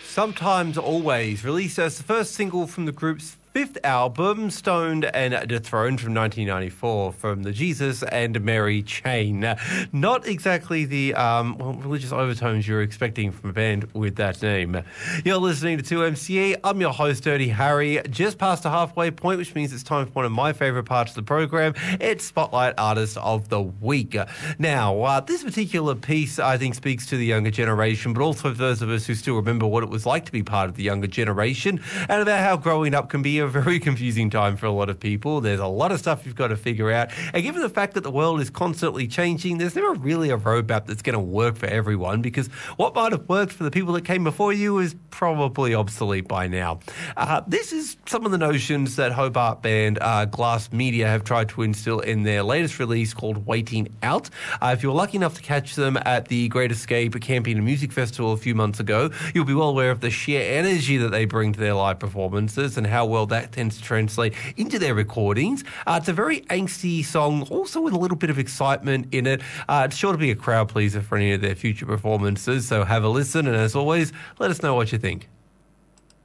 Sometimes Always, released as the first single from the group's fifth album, Stoned and Dethroned from 1994, from the Jesus and Mary Chain. Not exactly the religious overtones you're expecting from a band with that name. You're listening to 2MCE. I'm your host, Dirty Harry. Just past the halfway point, which means it's time for one of my favourite parts of the program. It's Spotlight Artist of the Week. Now, this particular piece, I think, speaks to the younger generation, but also for those of us who still remember what it was like to be part of the younger generation, and about how growing up can be a very confusing time for a lot of people. There's a lot of stuff you've got to figure out. And given the fact that the world is constantly changing, there's never really a roadmap that's going to work for everyone, because what might have worked for the people that came before you is probably obsolete by now. This is some of the notions that Hobart band Glass Media have tried to instill in their latest release called Waiting Out. If you were lucky enough to catch them at the Great Escape Camping and Music Festival a few months ago, you'll be well aware of the sheer energy that they bring to their live performances and how well that tends to translate into their recordings. It's a very angsty song, also with a little bit of excitement in it. It's sure to be a crowd pleaser for any of their future performances, so have a listen, and as always, let us know what you think.